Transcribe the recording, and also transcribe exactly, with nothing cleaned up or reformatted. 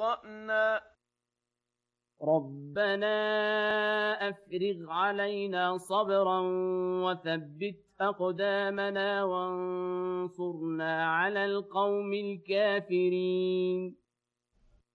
أَخْطَأْنَا رَبَّنَا أَفْرِغْ عَلَيْنَا صَبْرًا وَثَبِّتْ أَقْدَامَنَا وَانصُرْنَا عَلَى الْقَوْمِ الْكَافِرِينَ